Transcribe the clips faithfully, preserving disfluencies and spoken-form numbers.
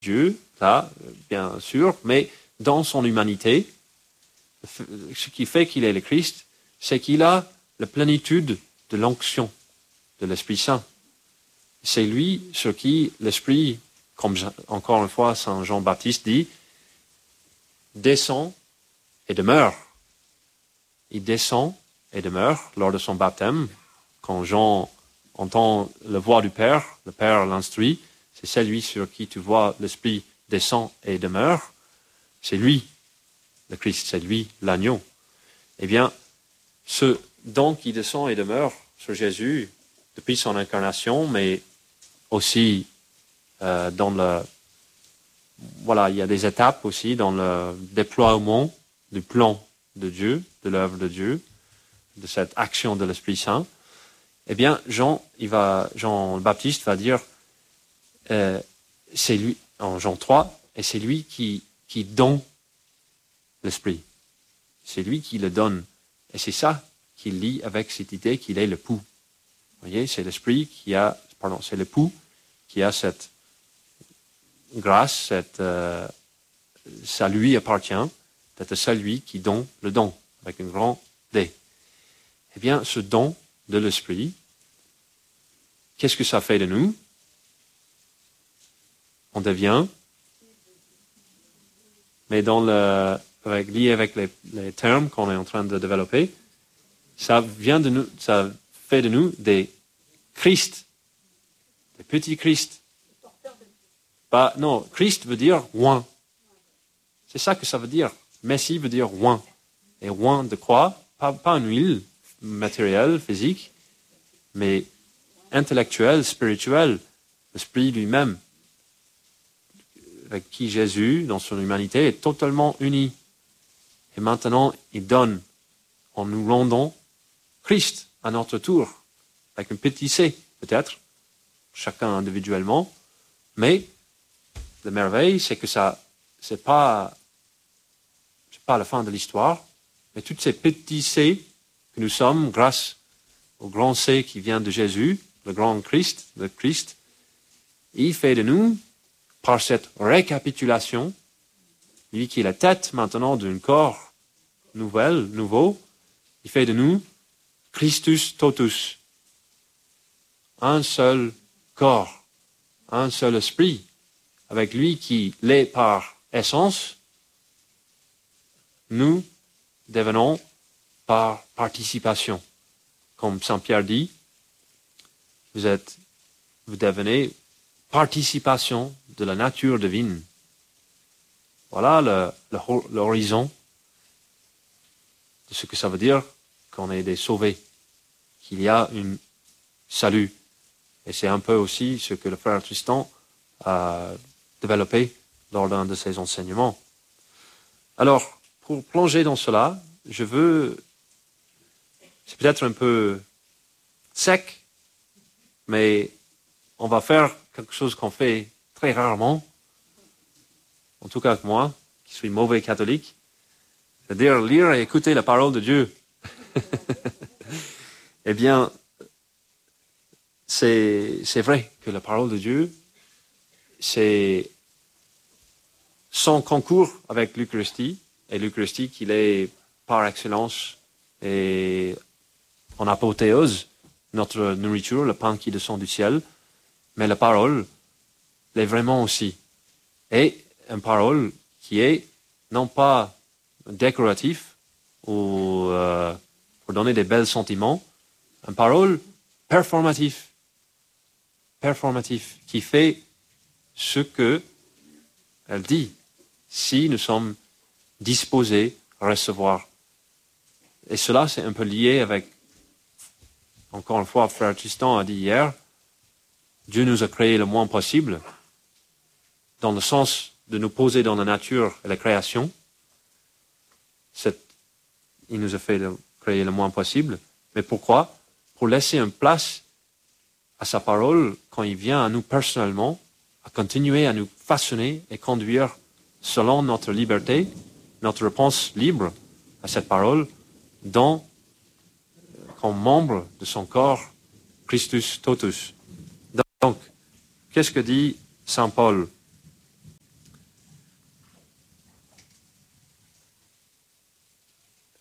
Dieu, là, bien sûr, mais dans son humanité, ce qui fait qu'il est le Christ, c'est qu'il a la plénitude de l'onction de l'Esprit Saint. C'est lui sur qui l'Esprit, comme encore une fois Saint Jean-Baptiste dit, descend et demeure. Il descend et demeure lors de son baptême. Quand Jean entend la voix du Père, le Père l'instruit, c'est celui sur qui tu vois l'Esprit descend et demeure. C'est lui, le Christ, c'est lui, l'agneau. Eh bien, ce don qui descend et demeure sur Jésus depuis son incarnation, mais aussi euh, dans le... Voilà, il y a des étapes aussi dans le déploiement du plan de Dieu, de l'œuvre de Dieu, de cette action de l'Esprit Saint. Eh bien, Jean, il va, Jean le Baptiste va dire, euh, c'est lui, en Jean trois, et c'est lui qui, qui donne l'Esprit. C'est lui qui le donne. Et c'est ça qu'il lie avec cette idée qu'il est le pou. Vous voyez, c'est l'Esprit qui a, pardon, c'est le pou qui a cette grâce, cette, euh, ça lui appartient d'être celui qui donne le don, avec un grand D. Eh bien, ce don de l'Esprit, qu'est-ce que ça fait de nous? On devient, mais dans le, avec, lié avec les, les termes qu'on est en train de développer, ça vient de nous, ça fait de nous des Christ, des petits Christ. Pas, non, Christ veut dire roi. C'est ça que ça veut dire. Messie veut dire roi. Et roi de quoi? Pas, pas une huile matérielle, physique, mais intellectuelle, spirituelle, l'Esprit lui-même, avec qui Jésus, dans son humanité, est totalement uni. Et maintenant, il donne, en nous rendant Christ à notre tour, avec un petit c, peut-être, chacun individuellement, mais la merveille, c'est que ça, c'est pas, c'est pas la fin de l'histoire, mais tous ces petits c que nous sommes, grâce au grand C qui vient de Jésus, le grand Christ, le Christ, il fait de nous, par cette récapitulation, lui qui est la tête maintenant d'un corps nouvel, nouveau, il fait de nous Christus totus, un seul corps, un seul esprit, avec lui qui l'est par essence, nous devenons par participation. Comme Saint Pierre dit, vous êtes, vous devenez participation de la nature divine. Voilà le, le, l'horizon de ce que ça veut dire qu'on est des sauvés, qu'il y a un salut. Et c'est un peu aussi ce que le frère Tristan a développé lors d'un de ses enseignements. Alors, pour plonger dans cela, je veux, c'est peut-être un peu sec, mais on va faire quelque chose qu'on fait très rarement, en tout cas moi, qui suis mauvais catholique, c'est-à-dire lire et écouter la parole de Dieu. Eh bien, c'est, c'est vrai que la parole de Dieu, c'est son concours avec l'Eucharistie, et l'Eucharistie qu'il est par excellence et en apothéose, notre nourriture, le pain qui descend du ciel, mais la parole l'est vraiment aussi. Et une parole qui est non pas décoratif ou euh, pour donner des bels sentiments, une parole performative, performative, qui fait ce que elle dit, si nous sommes disposés à recevoir. Et cela, c'est un peu lié avec, encore une fois, frère Tristan a dit hier, Dieu nous a créé le moins possible, dans le sens de nous poser dans la nature et la création. C'est, il nous a fait le, créer le moins possible. Mais pourquoi? Pour laisser une place à sa parole quand il vient à nous personnellement, à continuer à nous façonner et conduire selon notre liberté, notre réponse libre à cette parole, dans, comme membre de son corps, Christus totus. Donc, qu'est-ce que dit Saint Paul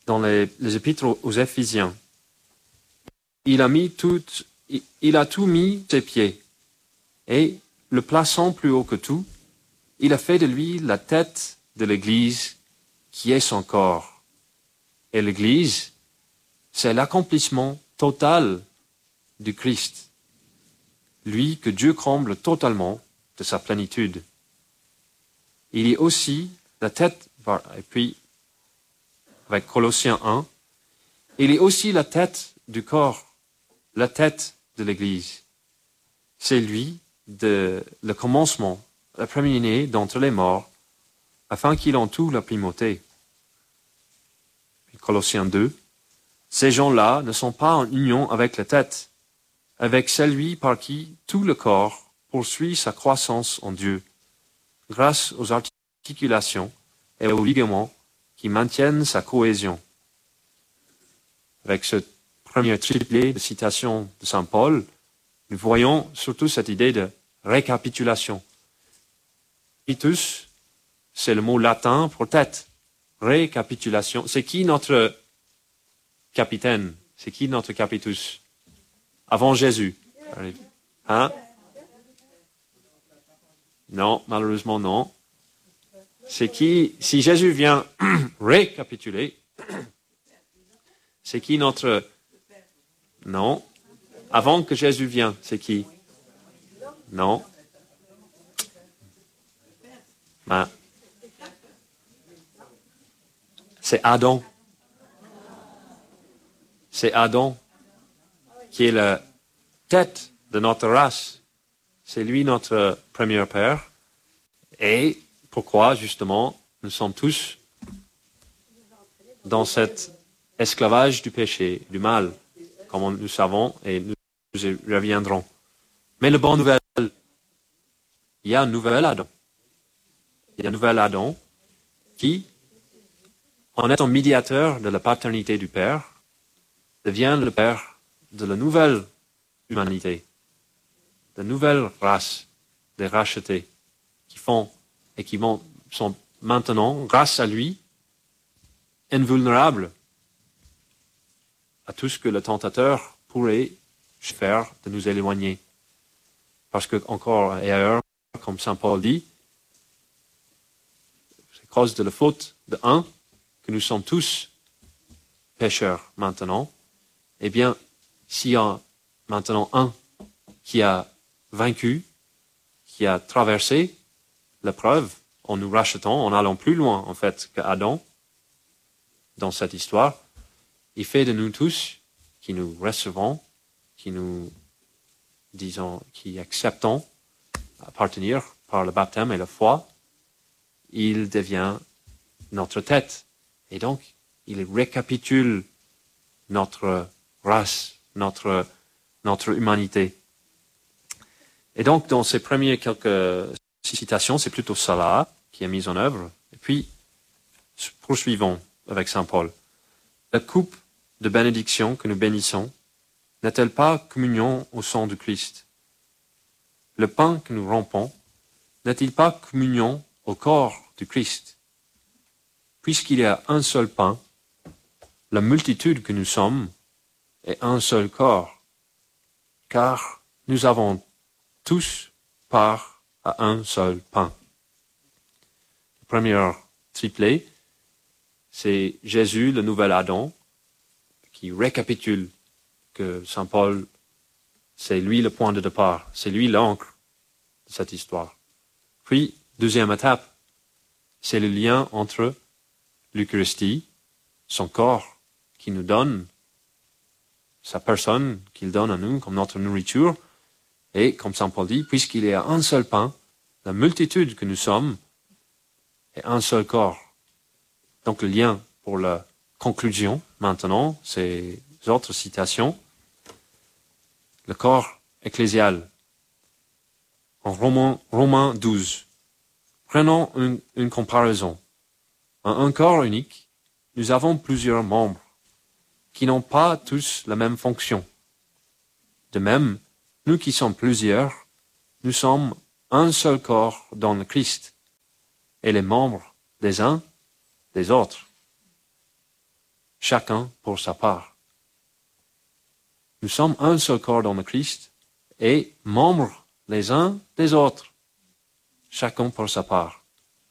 dans les, les épîtres aux, aux Éphésiens. Il a mis tout, il, il a tout mis à ses pieds. Et, le plaçant plus haut que tout, il a fait de lui la tête de l'Église qui est son corps. Et l'Église, c'est l'accomplissement total du Christ. Lui que Dieu comble totalement de sa plénitude. Il est aussi la tête, et puis avec Colossiens un, il est aussi la tête du corps, la tête de l'Église. C'est lui de, le commencement, le premier-né d'entre les morts, afin qu'il en tout la primauté. Puis Colossiens deux, ces gens-là ne sont pas en union avec la tête, avec celui par qui tout le corps poursuit sa croissance en Dieu, grâce aux articulations et aux ligaments qui maintiennent sa cohésion. Avec ce premier triplé de citations de saint Paul, nous voyons surtout cette idée de récapitulation. Capitus, c'est le mot latin pour tête. Récapitulation. C'est qui notre capitaine? C'est qui notre capitus? Avant Jésus. Hein? Non, malheureusement non. C'est qui, si Jésus vient récapituler, c'est qui notre... Non. Avant que Jésus vienne, c'est qui? Non. Ben, c'est Adam. C'est Adam qui est la tête de notre race. C'est lui notre premier père. Et pourquoi, justement, nous sommes tous dans cet esclavage du péché, du mal, comme nous savons et nous y reviendrons. Mais la bonne nouvelle, il y a un nouvel Adam. Il y a un nouvel Adam qui, en étant médiateur de la paternité du Père, devient le Père de la nouvelle humanité, de nouvelle race, des rachetés, qui font et qui vont, sont maintenant, grâce à lui, invulnérables à tout ce que le tentateur pourrait faire de nous éloigner. Parce que, encore et ailleurs, comme saint Paul dit, c'est à cause de la faute de un que nous sommes tous pécheurs maintenant. Eh bien, s'il y a maintenant un qui a vaincu, qui a traversé l'épreuve en nous rachetant, en allant plus loin en fait qu'Adam dans cette histoire, il fait de nous tous, qui nous recevons, qui nous disons, qui acceptons appartenir par le baptême et la foi, il devient notre tête. Et donc, il récapitule notre race, notre, notre humanité. Et donc, dans ces premières quelques citations, c'est plutôt cela qui est mis en œuvre. Et puis, poursuivons avec saint Paul. La coupe de bénédiction que nous bénissons n'est-elle pas communion au sang du Christ? Le pain que nous rompons n'est-il pas communion au corps du Christ? Puisqu'il y a un seul pain, la multitude que nous sommes est un seul corps, car nous avons tous part à un seul pain. Le premier triplet, c'est Jésus, le nouvel Adam, qui récapitule que saint Paul, c'est lui le point de départ, c'est lui l'encre de cette histoire. Puis, deuxième étape, c'est le lien entre l'Eucharistie, son corps qui nous donne, sa personne qu'il donne à nous comme notre nourriture, et comme saint Paul dit, puisqu'il y a un seul pain, la multitude que nous sommes est un seul corps. Donc le lien pour la conclusion, maintenant, ces autres citations, le corps ecclésial. En Romains, Romains douze, prenons une, une comparaison. En un corps unique, nous avons plusieurs membres qui n'ont pas tous la même fonction. De même, nous qui sommes plusieurs, nous sommes un seul corps dans le Christ, et les membres des uns des autres. chacun pour sa part. Nous sommes un seul corps dans le Christ et membres les uns des autres, chacun pour sa part.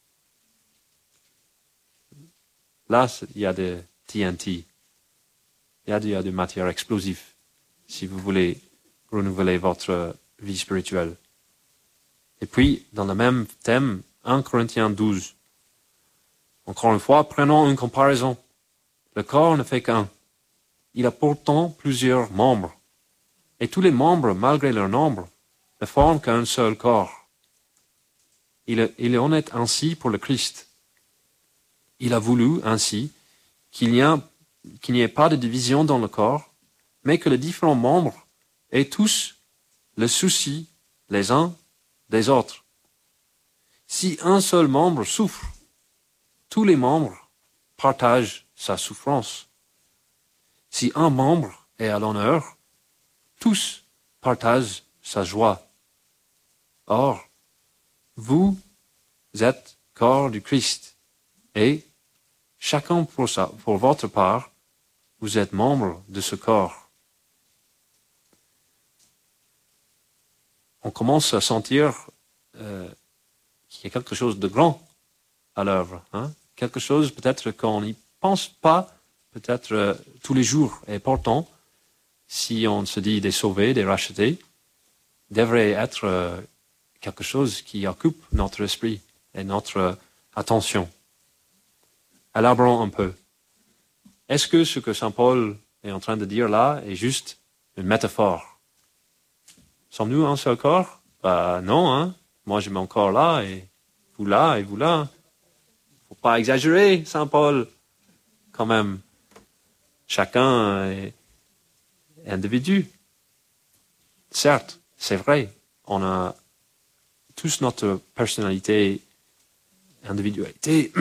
Là, il y a des T N T, il y a de, il y a de matière explosive, si vous voulez renouveler votre vie spirituelle. Et puis, dans le même thème, un Corinthiens douze. Encore une fois, prenons une comparaison. Le corps ne fait qu'un. Il a pourtant plusieurs membres. Et tous les membres, malgré leur nombre, ne forment qu'un seul corps. Il, est, il en est ainsi pour le Christ. Il a voulu ainsi qu'il n'y, a, qu'il n'y ait pas de division dans le corps, mais que les différents membres aient tous le souci les uns des autres. Si un seul membre souffre, tous les membres partagent sa souffrance. Si un membre est à l'honneur, tous partagent sa joie. Or, vous êtes corps du Christ, et chacun pour, sa, pour votre part, vous êtes membre de ce corps. On commence à sentir euh, qu'il y a quelque chose de grand à l'œuvre. Hein? Quelque chose peut-être qu'on n'y pense pas, peut-être euh, tous les jours. Et pourtant, si on se dit des sauvés, des rachetés, devrait être euh, quelque chose qui occupe notre esprit et notre euh, attention. Élaborons un peu. Est-ce que ce que saint Paul est en train de dire là est juste une métaphore? Sommes-nous un seul corps? Bah non, hein. Moi j'ai mon corps là, et vous là, et vous là. Faut pas exagérer, saint Paul. Quand même. Chacun est individu. Certes, c'est vrai. On a tous notre personnalité, individualité,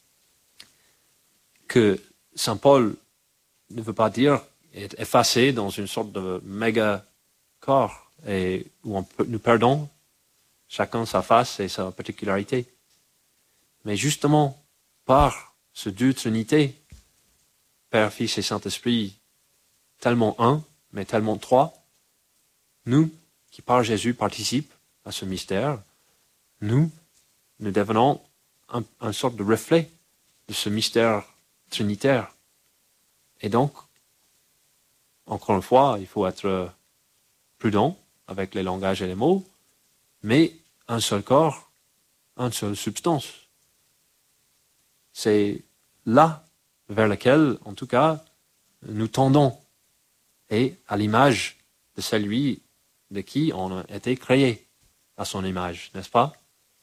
que saint Paul ne veut pas dire être effacé dans une sorte de méga corps et où on peut, nous perdons chacun sa face et sa particularité. Mais justement, par ce Dieu Trinité, Père, Fils et Saint-Esprit, tellement un, mais tellement trois, nous, qui par Jésus participent à ce mystère, nous, nous devenons un, un sorte de reflet de ce mystère trinitaire. Et donc, encore une fois, il faut être prudent avec les langages et les mots, mais un seul corps, une seule substance. C'est là vers lequel, en tout cas, nous tendons, et à l'image de celui de qui on a été créé, à son image, n'est-ce pas?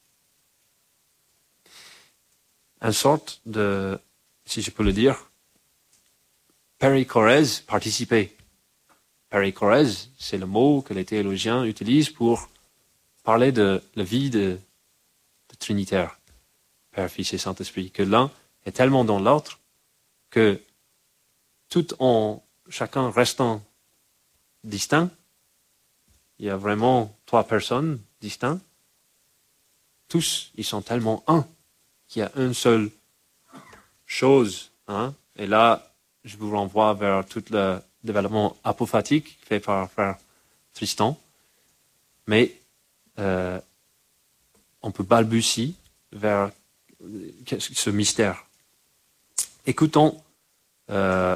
Une sorte de, si je peux le dire, périchorèse participée. Périchorèse, c'est le mot que les théologiens utilisent pour parler de la vie de, de Trinitaire, Père, Fils et Saint-Esprit, que l'un est tellement dans l'autre que tout en chacun restant distinct, il y a vraiment trois personnes distinctes, tous ils sont tellement un qu'il y a une seule chose. Hein? Et là, je vous renvoie vers tout le développement apophatique fait par frère Tristan. Mais euh, on peut balbutier vers ce mystère. Écoutons euh,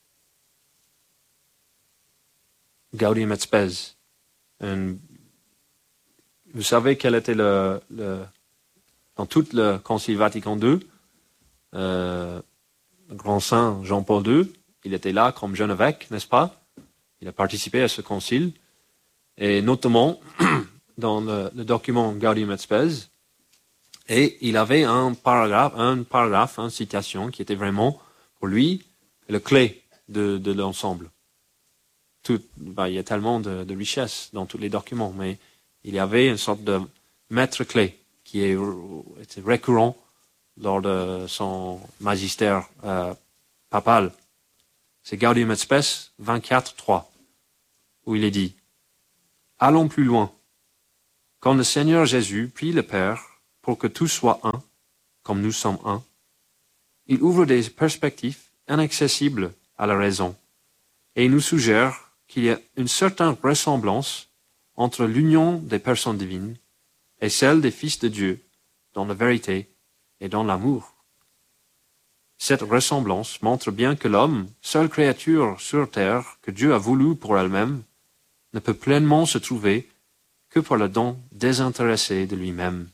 Gaudium et Spes. Un, vous savez quel était le, le dans tout le Concile Vatican deux, euh, le grand saint Jean-Paul deux, il était là comme jeune évêque, n'est-ce pas? Il a participé à ce concile, et notamment dans le, le document Gaudium et Spes, et il avait un paragraphe, un paragraphe, une citation qui était vraiment pour lui le clé de, de l'ensemble. Tout, ben, il y a tellement de, de richesse dans tous les documents, mais il y avait une sorte de maître clé qui est, était récurrent lors de son magistère euh, papal. C'est Gaudium et Spes vingt-quatre trois, où il est dit « Allons plus loin. Quand le Seigneur Jésus prie le Père pour que tout soit un, comme nous sommes un, il ouvre des perspectives inaccessible à la raison, et il nous suggère qu'il y a une certaine ressemblance entre l'union des personnes divines et celle des fils de Dieu dans la vérité et dans l'amour. Cette ressemblance montre bien que l'homme, seule créature sur terre que Dieu a voulu pour elle-même, ne peut pleinement se trouver que par le don désintéressé de lui-même.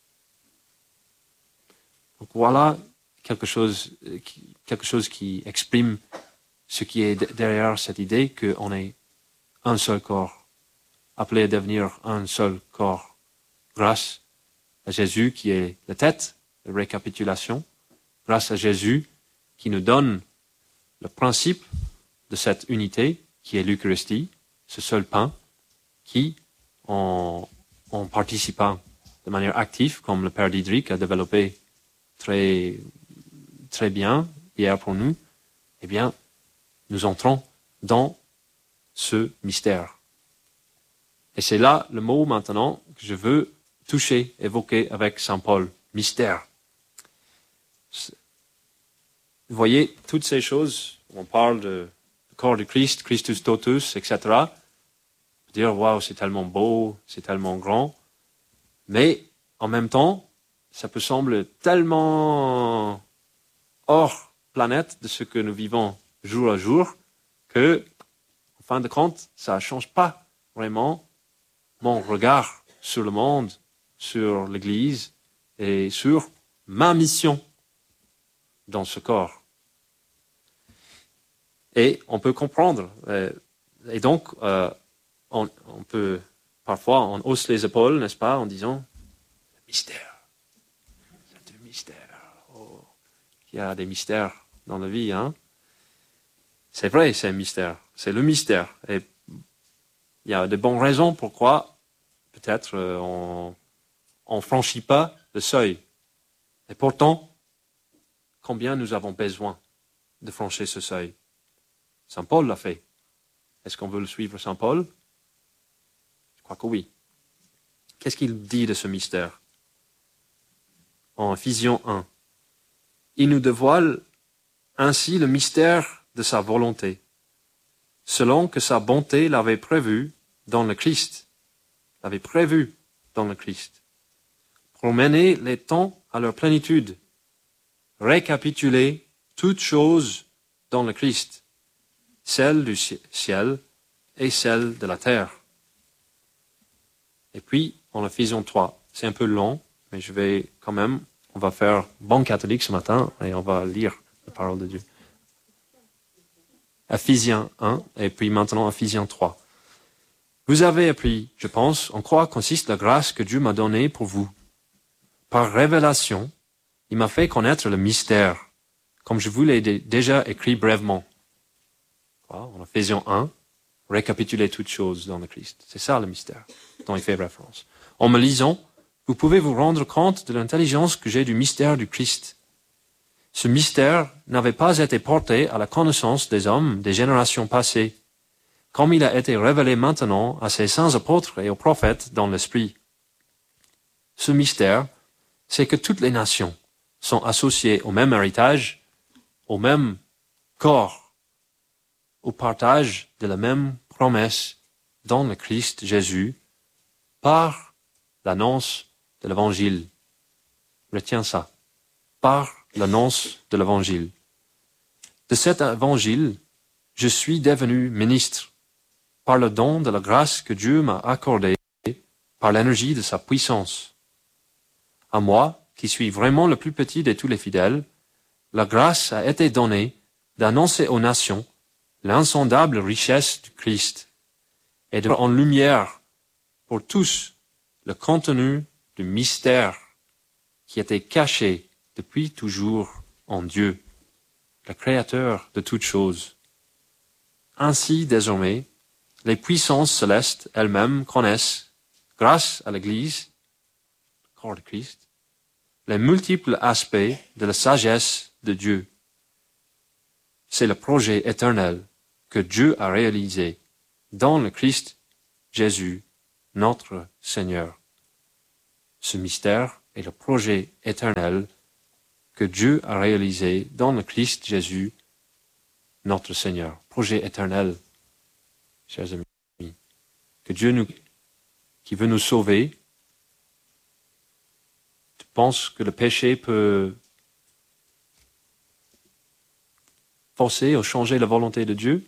Donc voilà quelque chose, quelque chose qui exprime ce qui est derrière cette idée qu'on est un seul corps, appelé à devenir un seul corps, grâce à Jésus qui est la tête, la récapitulation, grâce à Jésus qui nous donne le principe de cette unité qui est l'Eucharistie, ce seul pain, qui, en, en participant de manière active, comme le Père Diedrich a développé très, très bien hier pour nous, eh bien, nous entrons dans ce mystère. Et c'est là le mot maintenant que je veux toucher, évoquer avec Saint Paul, mystère. Vous voyez, toutes ces choses, on parle de du corps du Christ, Christus totus, et cetera. Dire, waouh, c'est tellement beau, c'est tellement grand. Mais, en même temps, ça peut sembler tellement hors planète de ce que nous vivons jour à jour que, en fin de compte, ça ne change pas vraiment mon regard sur le monde, sur l'Église et sur ma mission dans ce corps. Et on peut comprendre. Et donc, euh, on, on peut, parfois, on hausse les épaules, n'est-ce pas, en disant, mystère, c'est un mystère. Oh, il y a des mystères dans la vie, hein. C'est vrai, c'est un mystère. C'est le mystère. Et il y a de bonnes raisons pourquoi, peut-être, euh, on ne franchit pas le seuil. Et pourtant, combien nous avons besoin de franchir ce seuil? Saint Paul l'a fait. Est-ce qu'on veut le suivre, Saint Paul? Je crois que oui. Qu'est-ce qu'il dit de ce mystère? En Ephésiens un. Il nous dévoile ainsi le mystère de sa volonté, selon que sa bonté l'avait prévu dans le Christ, l'avait prévu dans le Christ, pour mener les temps à leur plénitude, récapituler toutes choses dans le Christ, celle du ciel et celle de la terre. Et puis, en Ephésiens trois, c'est un peu long, mais je vais quand même, on va faire bon catholique ce matin et on va lire la parole de Dieu. Ephésiens un et puis maintenant Ephésiens trois. Vous avez appris, je pense, en quoi consiste la grâce que Dieu m'a donnée pour vous. Par révélation, il m'a fait connaître le mystère, comme je vous l'ai déjà écrit brièvement. En Ephésiens un, récapituler toutes choses dans le Christ. C'est ça le mystère dont il fait référence. En me lisant, vous pouvez vous rendre compte de l'intelligence que j'ai du mystère du Christ. Ce mystère n'avait pas été porté à la connaissance des hommes des générations passées, comme il a été révélé maintenant à ses saints apôtres et aux prophètes dans l'Esprit. Ce mystère, c'est que toutes les nations sont associées au même héritage, au même corps, au partage de la même promesse dans le Christ Jésus par l'annonce de l'Évangile. Retiens ça. Par l'annonce de l'Évangile. De cet Évangile, je suis devenu ministre par le don de la grâce que Dieu m'a accordée par l'énergie de sa puissance. À moi, qui suis vraiment le plus petit de tous les fidèles, la grâce a été donnée d'annoncer aux nations l'insondable richesse du Christ et de mettre en lumière pour tous le contenu du mystère qui était caché depuis toujours en Dieu, le Créateur de toutes choses. Ainsi, désormais, les puissances célestes elles-mêmes connaissent, grâce à l'Église, le corps de Christ, les multiples aspects de la sagesse de Dieu. C'est le projet éternel que Dieu a réalisé dans le Christ Jésus, notre Seigneur. Ce mystère est le projet éternel que Dieu a réalisé dans le Christ Jésus, notre Seigneur. Projet éternel, chers amis. Que Dieu nous, qui veut nous sauver, tu penses que le péché peut forcer ou changer la volonté de Dieu?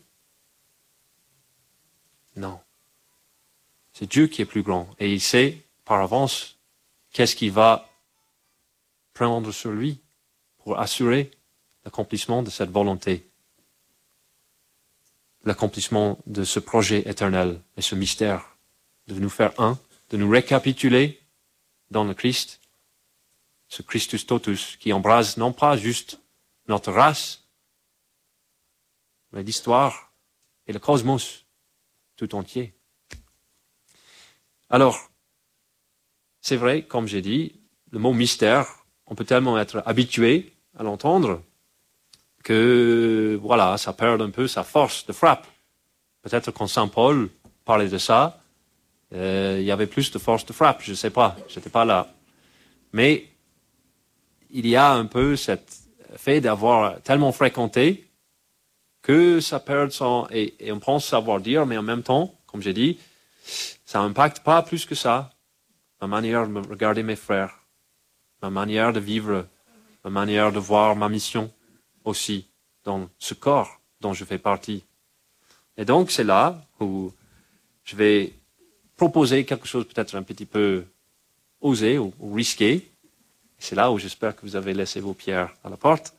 Non. C'est Dieu qui est plus grand et il sait par avance qu'est-ce qu'il va prendre sur lui pour assurer l'accomplissement de cette volonté, l'accomplissement de ce projet éternel et ce mystère, de nous faire un, de nous récapituler dans le Christ, ce Christus totus qui embrase non pas juste notre race, mais l'histoire et le cosmos tout entier. Alors, c'est vrai, comme j'ai dit, le mot mystère, on peut tellement être habitué à l'entendre que, voilà, ça perd un peu sa force de frappe. Peut-être quand Saint Paul parlait de ça, euh, il y avait plus de force de frappe, je ne sais pas, je n'étais pas là. Mais il y a un peu cet fait d'avoir tellement fréquenté que ça perd son... Et, et on pense savoir dire, mais en même temps, comme j'ai dit, ça n'impacte pas plus que ça ma manière de regarder mes frères, ma manière de vivre, ma manière de voir ma mission aussi dans ce corps dont je fais partie. Et donc c'est là où je vais proposer quelque chose peut-être un petit peu osé ou, ou risqué. C'est là où j'espère que vous avez laissé vos pierres à la porte.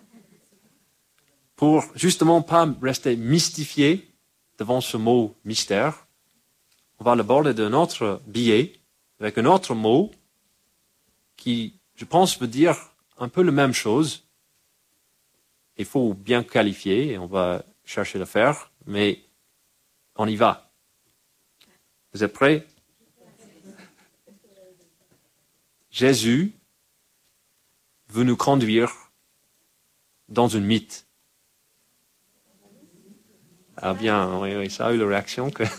Pour justement pas rester mystifié devant ce mot mystère, on va l'aborder d'un autre biais, avec un autre mot qui, je pense, veut dire un peu la même chose. Il faut bien qualifier et on va chercher à le faire, mais on y va. Vous êtes prêts? Jésus veut nous conduire dans une mythe. Ah bien, oui, oui, ça a eu la réaction que...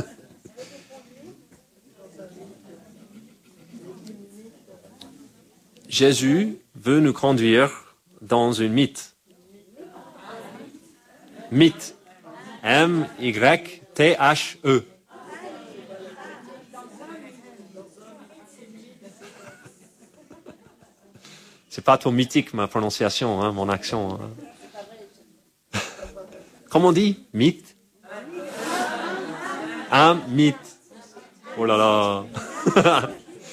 Jésus veut nous conduire dans une mythe. Mythe. M Y T H E. C'est pas trop mythique ma prononciation, hein, mon accent. Hein. Comment on dit? Mythe? Un mythe. Oh là là.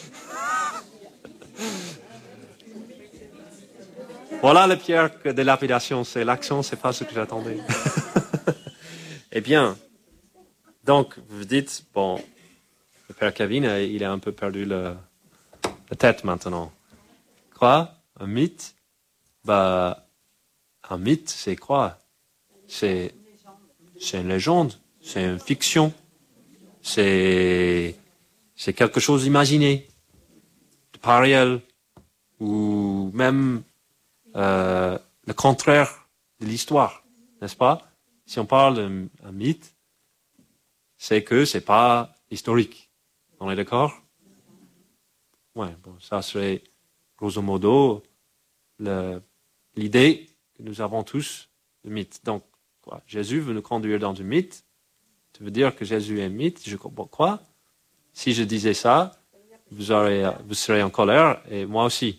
Voilà la pierre de lapidation, c'est l'accent, c'est pas ce que j'attendais. Eh bien, donc vous dites, bon, le père Kevin, il a un peu perdu le, la tête maintenant. Quoi? Un mythe? Bah, un mythe, c'est quoi? C'est, c'est une légende, c'est une fiction, c'est, c'est quelque chose d'imaginé, de pas réel, ou même euh, le contraire de l'histoire, n'est-ce pas? Si on parle d'un mythe, c'est que c'est pas historique. On est d'accord? Ouais, bon, ça serait grosso modo le, l'idée que nous avons tous de mythe. Donc, quoi? Jésus veut nous conduire dans une mythe. Tu veux dire que Jésus est un mythe? Je comprends quoi? Si je disais ça, vous aurez, vous serez en colère et moi aussi.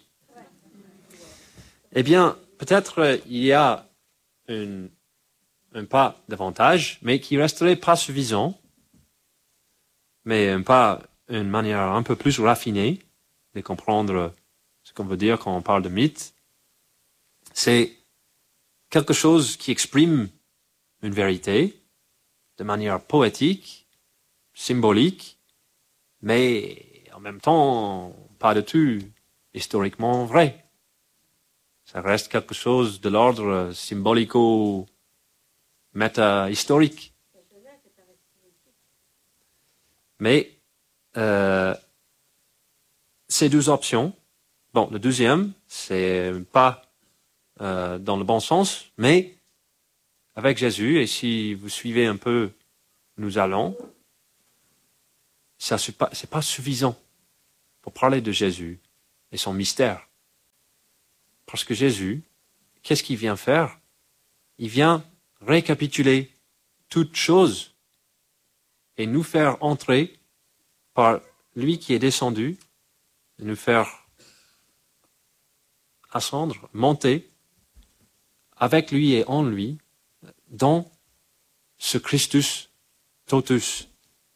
Eh bien, peut-être euh, il y a une, un pas davantage, mais qui resterait pas suffisant, mais un pas, une manière un peu plus raffinée de comprendre ce qu'on veut dire quand on parle de mythe. C'est quelque chose qui exprime une vérité de manière poétique, symbolique, mais en même temps, pas du tout historiquement vrai. Ça reste quelque chose de l'ordre symbolico-méta-historique. Mais euh, ces deux options, bon, le deuxième, c'est pas euh, dans le bon sens, mais avec Jésus, et si vous suivez un peu, nous allons, ça c'est pas, c'est pas suffisant pour parler de Jésus et son mystère. Parce que Jésus, qu'est-ce qu'il vient faire? Il vient récapituler toutes choses et nous faire entrer par lui qui est descendu, et nous faire ascendre, monter avec lui et en lui dans ce Christus totus.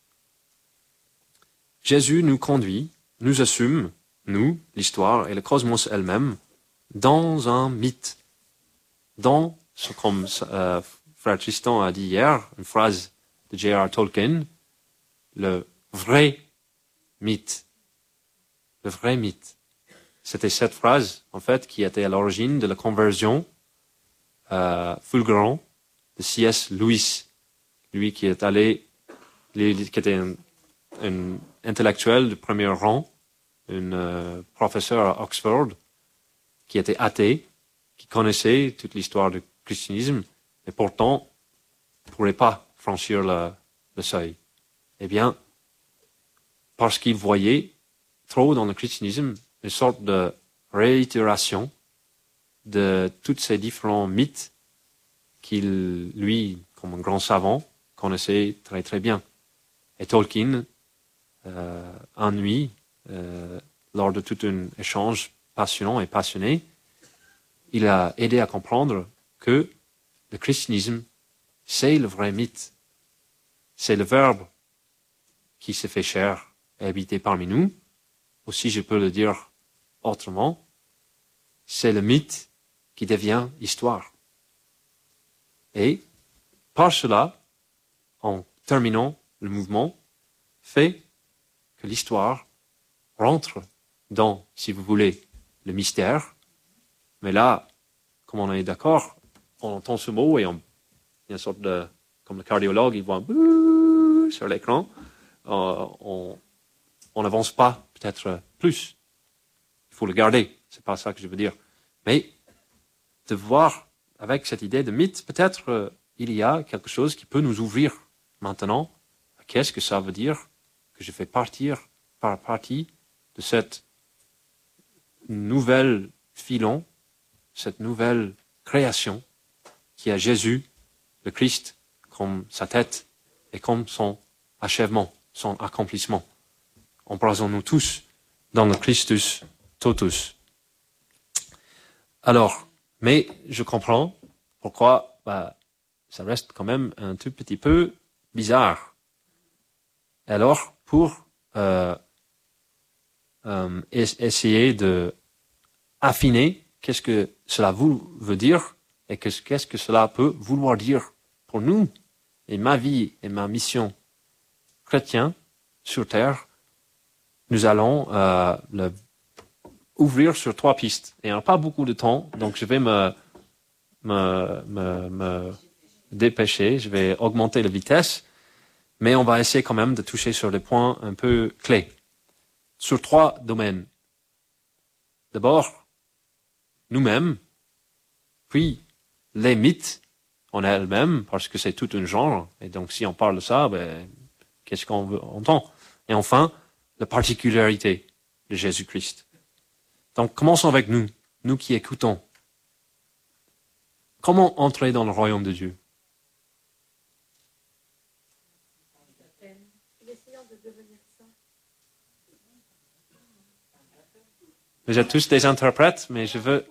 Jésus nous conduit, nous assume, nous, l'histoire et le cosmos elle-même, dans un mythe, dans ce comme euh, frère Tristan a dit hier, une phrase de J R R Tolkien, le vrai mythe. Le vrai mythe. C'était cette phrase, en fait, qui était à l'origine de la conversion euh, fulgurante de C S Lewis, lui qui est allé, qui était un, un intellectuel de premier rang, un euh, professeur à Oxford, qui était athée, qui connaissait toute l'histoire du christianisme, et pourtant ne pourrait pas franchir le, le seuil. Eh bien, parce qu'il voyait trop dans le christianisme une sorte de réitération de tous ces différents mythes qu'il, lui, comme un grand savant, connaissait très très bien. Et Tolkien, euh, un nuit, euh, lors de tout un échange passionnant et passionné, il a aidé à comprendre que le christianisme, c'est le vrai mythe. C'est le Verbe qui s'est fait chair et habité parmi nous. Aussi, je peux le dire autrement, c'est le mythe qui devient histoire. Et par cela, en terminant le mouvement, fait que l'histoire rentre dans, si vous voulez, le mystère. Mais là, comme on est d'accord, on entend ce mot et on, il y a une sorte de, comme le cardiologue, il voit un bouh sur l'écran, euh, on on n'avance pas peut-être plus. Il faut le garder, c'est pas ça que je veux dire. Mais de voir avec cette idée de mythe, peut-être euh, il y a quelque chose qui peut nous ouvrir maintenant. Qu'est-ce que ça veut dire que je fais partir par partie de cette nouvelle filon, cette nouvelle création qui a Jésus, le Christ, comme sa tête et comme son achèvement, son accomplissement. Embrassons-nous tous dans le Christus totus. Alors, mais je comprends pourquoi bah, ça reste quand même un tout petit peu bizarre. Alors, pour euh, euh, essayer de affiner qu'est-ce que cela veut dire et qu'est-ce que cela peut vouloir dire pour nous et ma vie et ma mission chrétienne sur terre, nous allons euh, le ouvrir sur trois pistes. Et on n'a pas beaucoup de temps, donc je vais me, me, me, me dépêcher, je vais augmenter la vitesse, mais on va essayer quand même de toucher sur des points un peu clés. Sur trois domaines. D'abord, nous-mêmes, puis les mythes en elles-mêmes, parce que c'est tout un genre, et donc si on parle de ça, ben, qu'est-ce qu'on veut, entend? Et enfin, la particularité de Jésus-Christ. Donc, commençons avec nous, nous qui écoutons. Comment entrer dans le royaume de Dieu? Vous êtes tous des interprètes, mais je veux...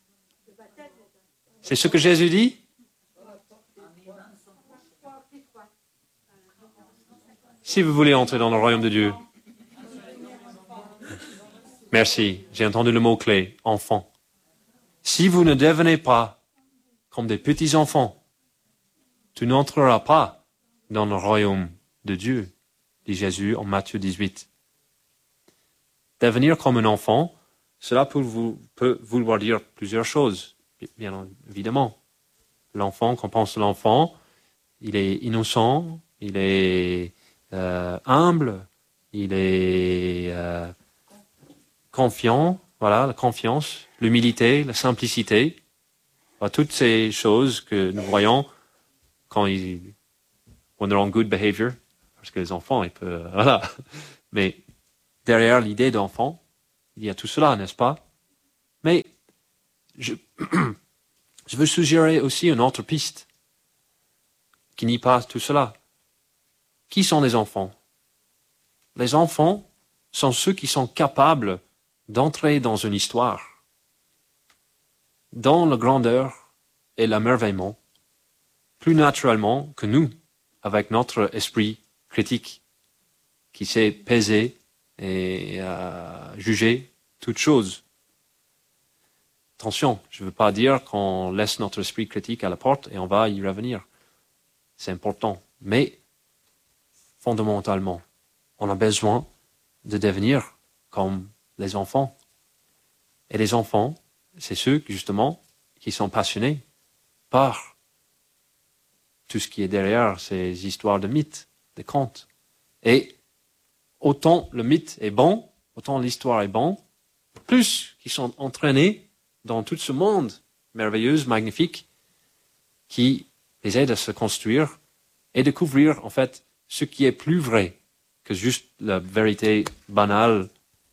C'est ce que Jésus dit? Si vous voulez entrer dans le royaume de Dieu. Merci, j'ai entendu le mot-clé, enfant. Si vous ne devenez pas comme des petits-enfants, tu n'entreras pas dans le royaume de Dieu, dit Jésus en Matthieu dix-huit. Devenir comme un enfant, cela peut, vous, peut vouloir dire plusieurs choses, bien évidemment. L'enfant, quand on pense à l'enfant, il est innocent, il est euh, humble, il est euh, confiant, voilà, la confiance, l'humilité, la simplicité, voilà, toutes ces choses que nous voyons quand ils, when they're on good behavior, parce que les enfants, ils peuvent, voilà. Mais derrière l'idée d'enfant, il y a tout cela, n'est-ce pas? Mais je, je veux suggérer aussi une autre piste. qui nie pas tout cela. Qui sont les enfants? Les enfants sont ceux qui sont capables d'entrer dans une histoire, dans la grandeur et l'émerveillement, plus naturellement que nous, avec notre esprit critique, qui sait peser et euh, juger toutes choses. Attention, je ne veux pas dire qu'on laisse notre esprit critique à la porte et on va y revenir. C'est important. Mais, fondamentalement, on a besoin de devenir comme les enfants. Et les enfants, c'est ceux, justement, qui sont passionnés par tout ce qui est derrière ces histoires de mythes, de contes. Et autant le mythe est bon, autant l'histoire est bon, plus qu'ils sont entraînés dans tout ce monde merveilleux, magnifique, qui les aide à se construire et découvrir, en fait, ce qui est plus vrai que juste la vérité banale,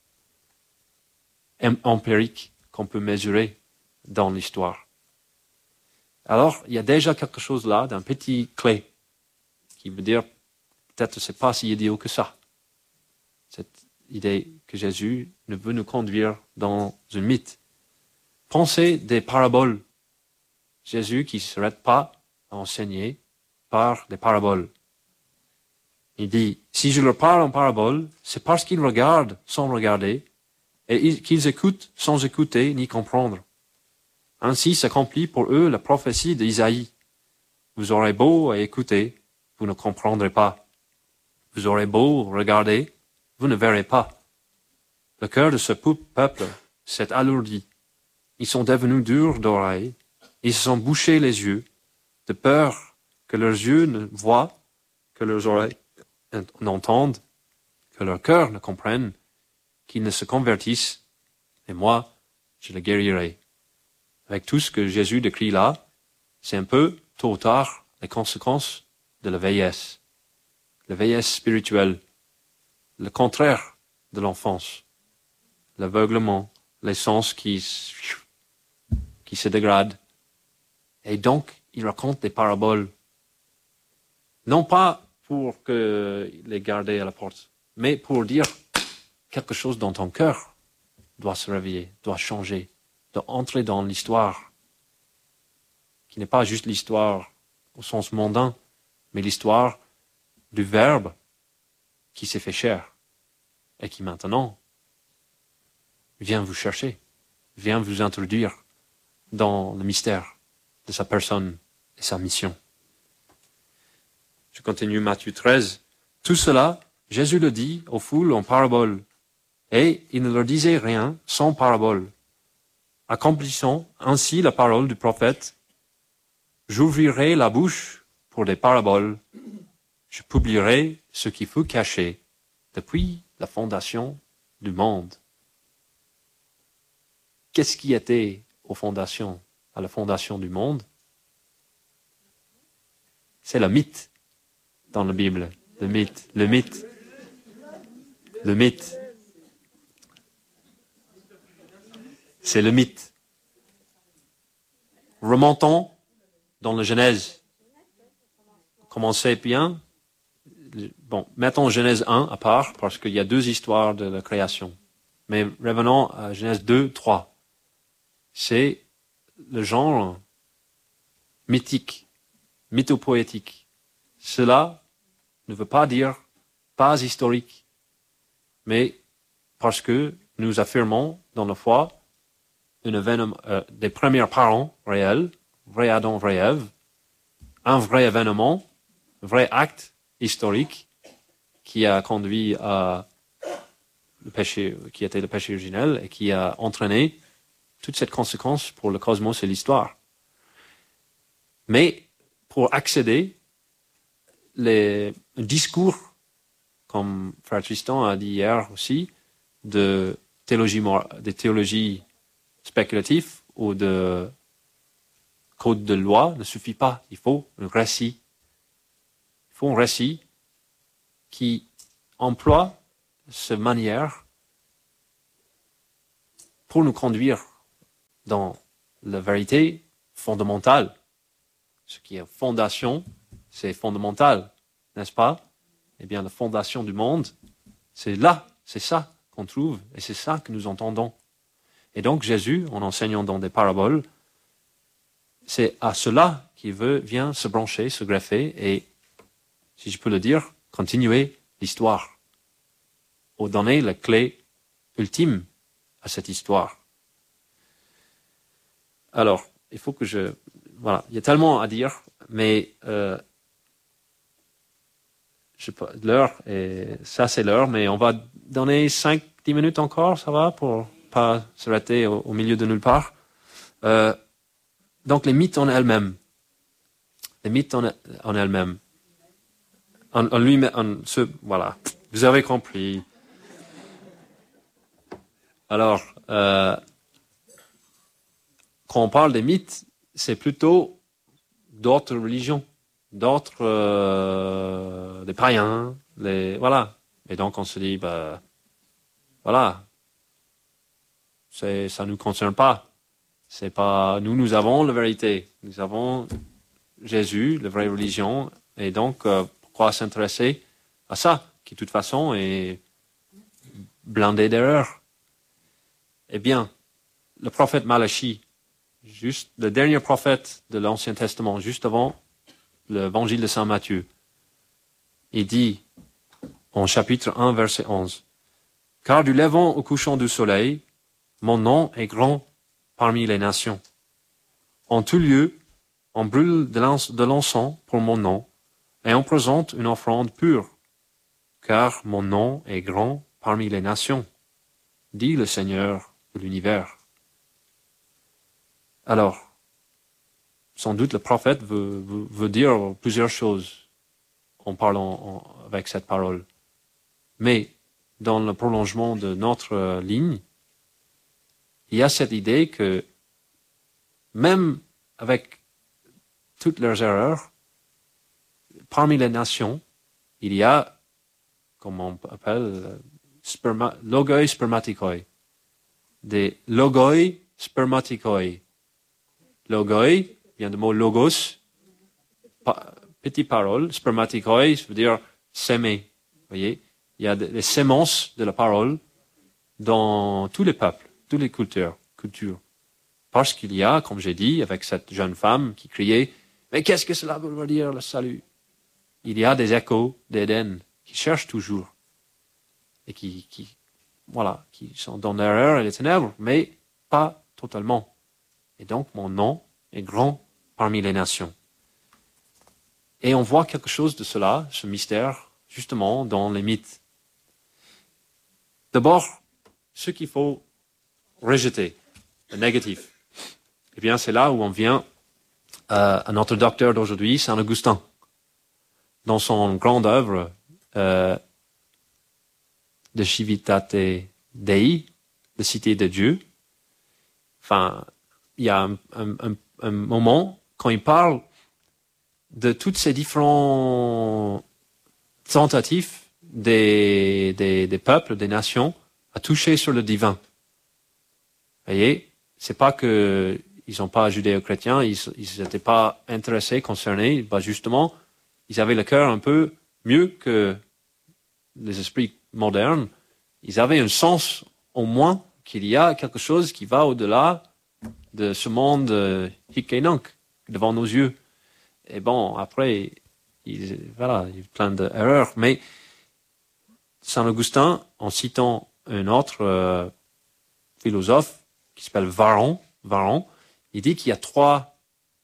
empirique, qu'on peut mesurer dans l'histoire. Alors, il y a déjà quelque chose là, d'un petit clé, qui veut dire, peut-être que c'est pas si idiot que ça. Cette idée que Jésus ne veut nous conduire dans un mythe. Pensez des paraboles. Jésus qui ne s'arrête pas à enseigner par des paraboles. Il dit, si je leur parle en parabole, c'est parce qu'ils regardent sans regarder, et qu'ils écoutent sans écouter ni comprendre. Ainsi s'accomplit pour eux la prophétie d'Isaïe. Vous aurez beau à écouter, vous ne comprendrez pas. Vous aurez beau regarder, vous ne verrez pas. Le cœur de ce peuple s'est alourdi. Ils sont devenus durs d'oreilles. Ils se sont bouchés les yeux, de peur que leurs yeux ne voient, que leurs oreilles n'entendent, que leur cœur ne comprenne, qu'ils ne se convertissent, et moi, je les guérirai. Avec tout ce que Jésus décrit là, c'est un peu, tôt ou tard, les conséquences de la vieillesse. La vieillesse spirituelle, le contraire de l'enfance, l'aveuglement, les sens qui, qui se dégradent. Et donc, il raconte des paraboles. Non pas pour que les garder à la porte, mais pour dire quelque chose dans ton cœur doit se réveiller, doit changer, doit entrer dans l'histoire, qui n'est pas juste l'histoire au sens mondain, mais l'histoire du Verbe qui s'est fait chair et qui maintenant vient vous chercher, vient vous introduire dans le mystère de sa personne et sa mission. Je continue Matthieu treize. Tout cela, Jésus le dit aux foules en parabole, et il ne leur disait rien sans parabole, accomplissant ainsi la parole du prophète. J'ouvrirai la bouche pour des paraboles, je publierai ce qui fut caché depuis la fondation du monde. Qu'est-ce qui était aux fondations, à la fondation du monde? C'est le mythe dans la Bible. Le mythe, le mythe, le mythe. C'est le mythe. Remontons dans la Genèse. Commencez bien. Bon, mettons Genèse un à part, parce qu'il y a deux histoires de la création. Mais revenons à Genèse deux, trois. C'est le genre mythique, mythopoétique. Cela ne veut pas dire pas historique, mais parce que nous affirmons dans la foi une événement, euh, des premiers parents réels, vrai Adam, vrai Ève, un vrai événement, un vrai acte historique qui a conduit à le péché, qui était le péché originel et qui a entraîné toute cette conséquence pour le cosmos et l'histoire. Mais pour accéder, les discours, comme Frère Tristan a dit hier aussi, de théologie, de théologie spéculative ou de code de loi ne suffit pas. Il faut un récit. Il faut un récit qui emploie cette manière pour nous conduire dans la vérité fondamentale, ce qui est fondation c'est fondamental, n'est-ce pas? Eh bien, la fondation du monde, c'est là, c'est ça qu'on trouve, et c'est ça que nous entendons. Et donc, Jésus, en enseignant dans des paraboles, c'est à cela qu'il veut, vient se brancher, se greffer, et, si je peux le dire, continuer l'histoire, ou donner la clé ultime à cette histoire. Alors, il faut que je... Voilà, il y a tellement à dire, mais euh, je sais pas, l'heure, et ça c'est l'heure, mais on va donner cinq dix minutes encore, ça va, pour pas se rater au, au milieu de nulle part. Euh, donc les mythes en elles-mêmes. Les mythes en, en elles-mêmes. En, en lui-même, en ce, voilà, vous avez compris. Alors, euh, quand on parle des mythes, c'est plutôt d'autres religions, d'autres, euh, des païens, les, voilà. Et donc on se dit, bah, voilà, c'est, ça nous concerne pas. C'est pas, nous, nous avons la vérité. Nous avons Jésus, la vraie religion, et donc, euh, pourquoi s'intéresser à ça, qui de toute façon est blindé d'erreurs? Eh bien, le prophète Malachi, juste le dernier prophète de l'Ancien Testament, juste avant l'évangile de Saint Matthieu, il dit, en chapitre un, verset onze, « Car du levant au couchant du soleil, mon nom est grand parmi les nations. En tout lieu, on brûle de l'encens pour mon nom, et on présente une offrande pure, car mon nom est grand parmi les nations, dit le Seigneur de l'univers. » Alors, sans doute le prophète veut, veut, veut dire plusieurs choses en parlant en, avec cette parole. Mais dans le prolongement de notre euh, ligne, il y a cette idée que même avec toutes leurs erreurs, parmi les nations, il y a, comme on appelle, sperma, logoi spermatikoi. Des logoi spermatikoi. Logoi vient du mot logos, pa, petite parole, spermatikoi, ça veut dire s'aimer. Vous voyez, il y a des semences de la parole dans tous les peuples, toutes les cultures, cultures. Parce qu'il y a, comme j'ai dit, avec cette jeune femme qui criait, « Mais qu'est-ce que cela veut dire, le salut ?» Il y a des échos d'Éden qui cherchent toujours et qui, qui, voilà, qui sont dans l'erreur et les ténèbres, mais pas totalement. Et donc, mon nom est grand parmi les nations. Et on voit quelque chose de cela, ce mystère, justement, dans les mythes. D'abord, ce qu'il faut rejeter, le négatif. Eh bien, c'est là où on vient euh, à notre docteur d'aujourd'hui, Saint Augustin. Dans son grande œuvre euh, de Civitate Dei, de Cité de Dieu, enfin, il y a un, un, un, un moment quand il parle de toutes ces différentes tentatives des, des, des peuples, des nations, à toucher sur le divin. Vous voyez, c'est pas que ils n'ont pas judéo-chrétiens, ils n'étaient pas intéressés, concernés, bah justement, ils avaient le cœur un peu mieux que les esprits modernes. Ils avaient un sens, au moins, qu'il y a quelque chose qui va au-delà de ce monde euh, hic et nunc, devant nos yeux. Et bon, après, il, voilà, il y a plein d'erreurs. Mais Saint Augustin, en citant un autre euh, philosophe qui s'appelle Varron, Varron, il dit qu'il y a trois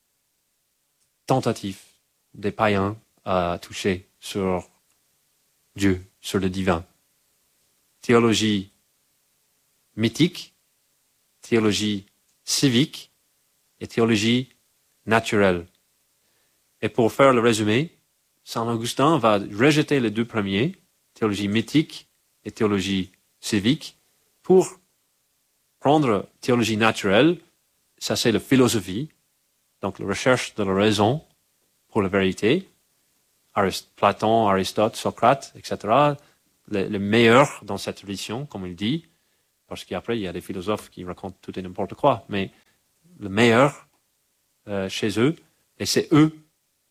tentatives des païens à toucher sur Dieu, sur le divin. Théologie mythique, théologie civique et théologie naturelle. Et pour faire le résumé, Saint Augustin va rejeter les deux premiers, théologie mythique et théologie civique, pour prendre théologie naturelle, ça c'est la philosophie, donc la recherche de la raison pour la vérité, Arist- Platon, Aristote, Socrate, et cetera, les, les meilleurs dans cette tradition, comme il dit, parce qu'après il y a des philosophes qui racontent tout et n'importe quoi, mais le meilleur euh, chez eux, et c'est eux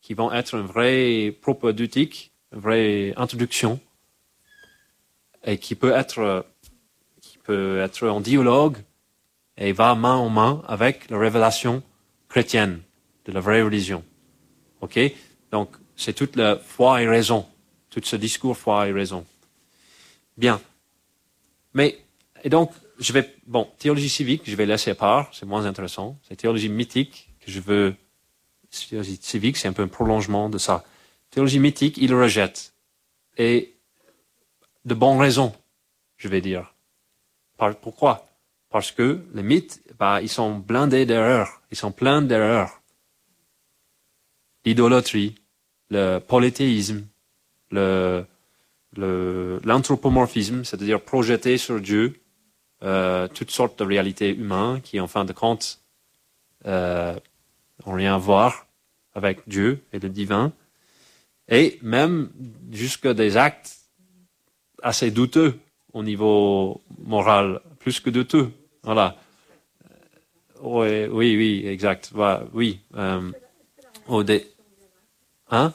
qui vont être une vraie propédeutique, une vraie introduction, et qui peut être, qui peut être en dialogue et va main en main avec la révélation chrétienne de la vraie religion. Ok? Donc, c'est toute la foi et raison, tout ce discours foi et raison. Bien. Mais, et donc, je vais, bon, théologie civique, je vais laisser à part, c'est moins intéressant. C'est théologie mythique que je veux, théologie civique, c'est un peu un prolongement de ça. Théologie mythique, il le rejette. Et de bonnes raisons, je vais dire. Par, pourquoi? Parce que les mythes, bah, ils sont blindés d'erreurs. Ils sont pleins d'erreurs. L'idolâtrie, le polythéisme, le, le, l'anthropomorphisme, c'est-à-dire projeter sur Dieu euh, toutes sortes de réalités humaines qui, en fin de compte, euh, n'ont rien à voir avec Dieu et le divin. Et même jusqu'à des actes assez douteux au niveau moral, plus que douteux. Voilà. Oui, oui, oui, exact. Voilà, oui. Euh, au dé... Hein?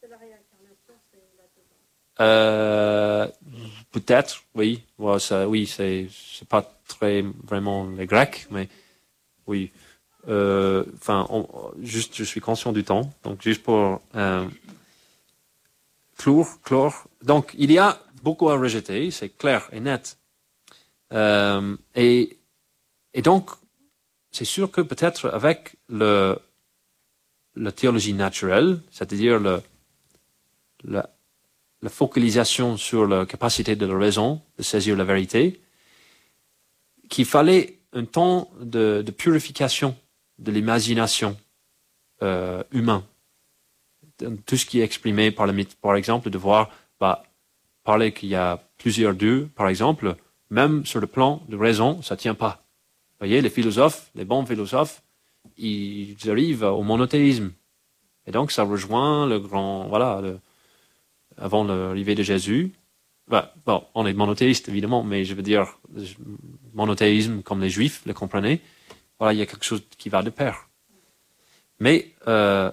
Euh, peut-être, oui. Ouais, ça, oui, c'est, c'est pas très vraiment les Grecs, mais oui. Euh, enfin, on, juste, je suis conscient du temps, donc juste pour euh, clore, clore. Donc, il y a beaucoup à rejeter, c'est clair et net. Euh, et, et donc, c'est sûr que peut-être avec le, la théologie naturelle, c'est-à-dire le, la, la focalisation sur la capacité de la raison de saisir la vérité, qu'il fallait un temps de, de purification de l'imagination euh, humaine. Tout ce qui est exprimé par le mythe, par exemple, de voir, bah, parler qu'il y a plusieurs dieux, par exemple, même sur le plan de raison, ça tient pas. Vous voyez, les philosophes, les bons philosophes, ils arrivent au monothéisme. Et donc, ça rejoint le grand, voilà, le, avant l'arrivée de Jésus. Bah, bon, on est monothéiste, évidemment, mais je veux dire, monothéisme, comme les Juifs le comprenaient, voilà, il y a quelque chose qui va de pair. Mais, euh,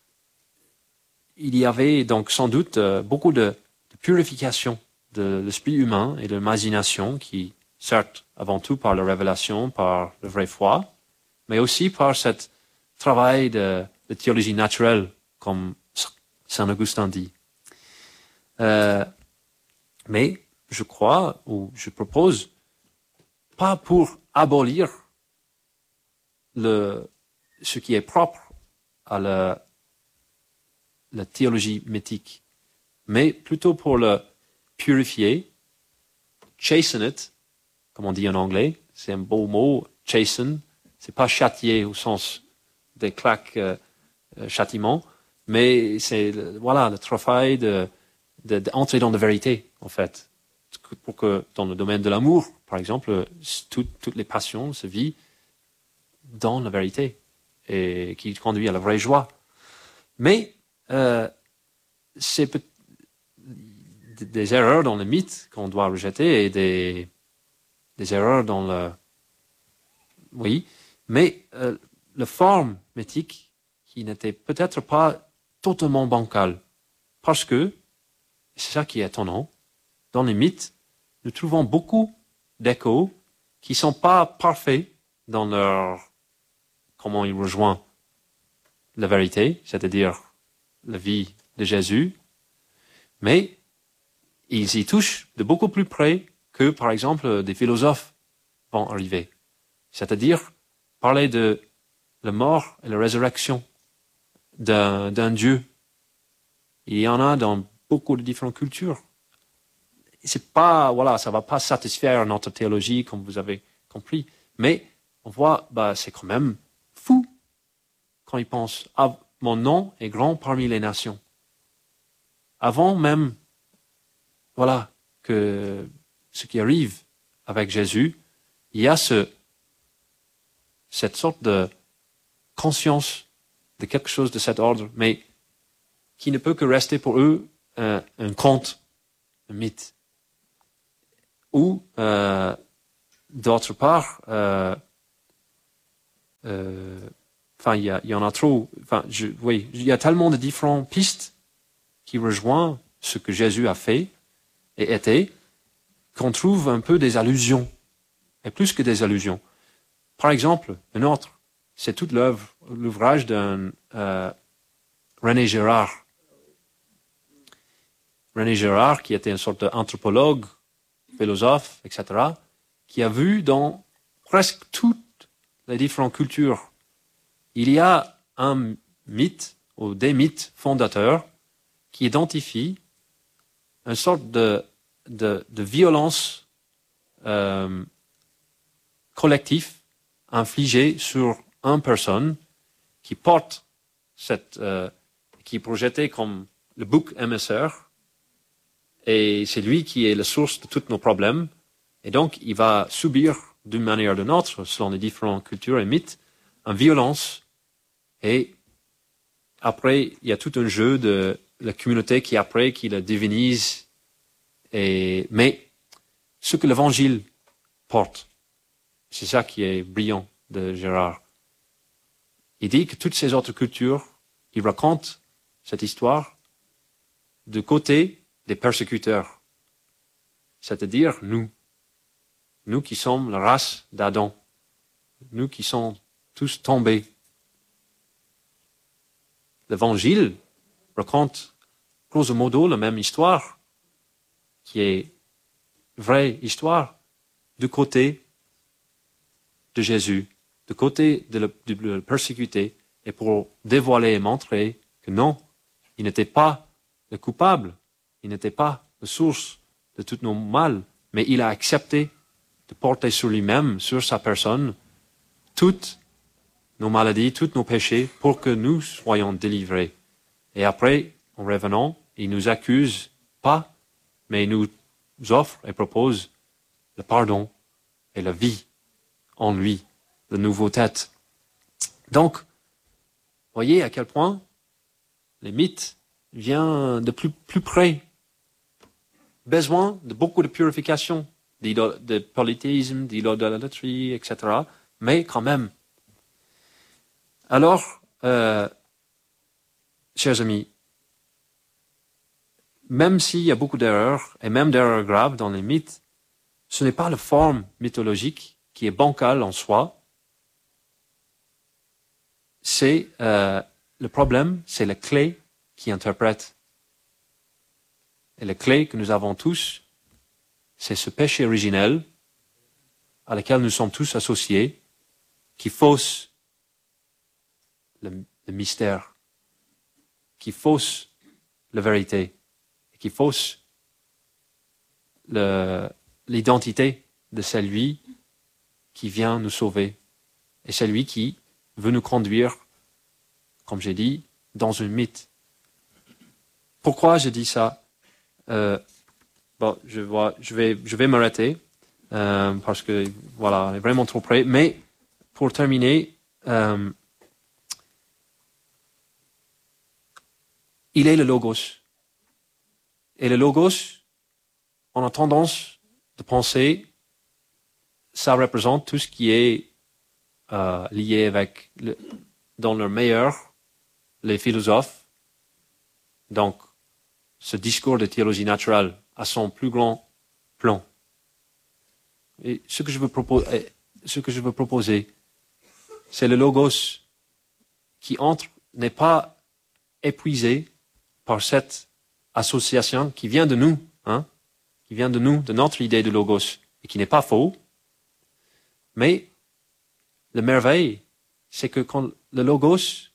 il y avait donc sans doute euh, beaucoup de, de purification de l'esprit humain et de l'imagination qui, certes, avant tout par la révélation, par la vraie foi, mais aussi par ce travail de, de théologie naturelle, comme Saint Augustin dit. Euh, mais je crois, ou je propose, pas pour abolir le, ce qui est propre à la, la théologie mythique, mais plutôt pour le purifier, chasten it, comme on dit en anglais, c'est un beau mot, chasten, c'est pas châtier au sens des claques euh, châtiment, mais c'est voilà le travail de, de, d'entrer dans la vérité, en fait, pour que dans le domaine de l'amour, par exemple, tout, toutes les passions se vivent dans la vérité et qui conduit à la vraie joie. Mais euh, c'est peut- des erreurs dans le mythe qu'on doit rejeter et des, des erreurs dans le... Oui, mais euh, la forme mythique qui n'était peut-être pas totalement bancale. Parce que, c'est ça qui est étonnant, dans les mythes, nous trouvons beaucoup d'échos qui ne sont pas parfaits dans leur... comment ils rejoignent la vérité, c'est-à-dire la vie de Jésus, mais ils y touchent de beaucoup plus près que, par exemple, des philosophes vont arriver. C'est-à-dire parler de la mort et la résurrection d'un, d'un Dieu. Il y en a dans beaucoup de différentes cultures. C'est pas, voilà, ça va pas satisfaire notre théologie, comme vous avez compris, mais on voit, bah, c'est quand même fou quand ils pensent, ah, mon nom est grand parmi les nations. Avant même, voilà, que ce qui arrive avec Jésus, il y a ce, cette sorte de conscience de quelque chose de cet ordre, mais qui ne peut que rester pour eux un, un conte, un mythe. Ou, euh, d'autre part, euh, euh, enfin, il y, a, il y en a trop. Enfin, je, oui, il y a tellement de différentes pistes qui rejoignent ce que Jésus a fait et était, qu'on trouve un peu des allusions, et plus que des allusions. Par exemple, un autre, c'est toute l'œuvre, l'ouvrage d'un euh, René Girard. René Girard, qui était une sorte d'anthropologue, philosophe, et cetera, qui a vu dans presque toutes les différentes cultures, il y a un mythe, ou des mythes fondateurs, qui identifient une sorte de, de, de violence euh, collective infligée sur une personne qui porte cette, euh, qui est projetée comme le bouc émissaire, et c'est lui qui est la source de tous nos problèmes, et donc il va subir d'une manière ou d'une autre, selon les différentes cultures et mythes, une violence, et après il y a tout un jeu de la communauté qui après, qui le divinise, et, mais ce que l'évangile porte, c'est ça qui est brillant de Gérard. Il dit que toutes ces autres cultures, il raconte cette histoire du côté des persécuteurs, c'est-à-dire nous, nous qui sommes la race d'Adam, nous qui sommes tous tombés. L'évangile raconte grosso modo la même histoire, qui est vraie histoire, du côté de Jésus, du côté de le, de le persécuté, et pour dévoiler et montrer que non, il n'était pas le coupable, il n'était pas la source de tous nos mal, mais il a accepté de porter sur lui-même, sur sa personne, toutes nos maladies, tous nos péchés, pour que nous soyons délivrés. Et après, en revenant, il nous accuse pas, mais il nous offre et propose le pardon et la vie en lui, de nouveau tête. Donc, voyez à quel point les mythes viennent de plus, plus près. Besoin de beaucoup de purification, de polythéisme, d'idolâtrie, et cetera. Mais quand même. Alors, euh, chers amis, même s'il y a beaucoup d'erreurs, et même d'erreurs graves dans les mythes, ce n'est pas la forme mythologique qui est bancale en soi. C'est euh, le problème, c'est la clé qui interprète. Et la clé que nous avons tous, c'est ce péché originel à laquelle nous sommes tous associés, qui fausse le, le mystère, qui fausse la vérité, qui fausse le, l'identité de celui qui vient nous sauver, et celui qui veut nous conduire, comme j'ai dit, dans un mythe. Pourquoi je dis ça? euh, Bon, je, vois, je vais, je vais m'arrêter, euh, parce que, voilà, on est vraiment trop près. Mais, pour terminer, euh, il est le Logos. Et le Logos, on a tendance de penser, ça représente tout ce qui est euh, lié avec, le, dans leur meilleur, les philosophes. Donc, ce discours de théologie naturelle à son plus grand plan. Et ce que je veux proposer, ce que je veux proposer, c'est le Logos qui entre, n'est pas épuisé par cette association qui vient de nous, hein, qui vient de nous, de notre idée de Logos, et qui n'est pas faux. Mais la merveille, c'est que quand le Logos,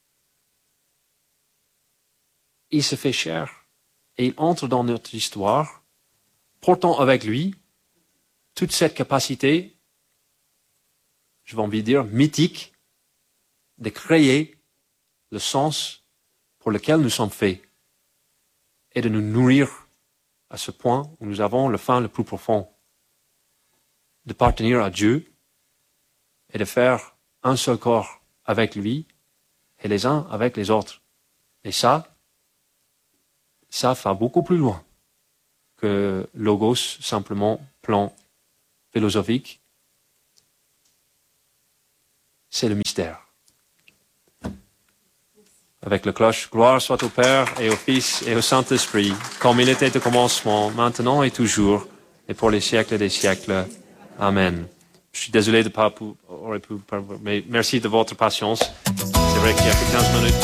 il se fait chair, et il entre dans notre histoire, portant avec lui toute cette capacité, je vais envie de dire, mythique, de créer le sens pour lequel nous sommes faits, et de nous nourrir à ce point où nous avons le fin le plus profond, de partenir à Dieu, et de faire un seul corps avec lui, et les uns avec les autres. Et ça, ça va beaucoup plus loin que Logos, simplement plan philosophique. C'est le mystère. avec le cloche. Gloire soit au Père et au Fils et au Saint-Esprit, comme il était au commencement, maintenant et toujours, et pour les siècles des siècles. Amen. Je suis désolé de ne pas pouvoir, mais merci de votre patience. C'est vrai qu'il y a que quinze minutes.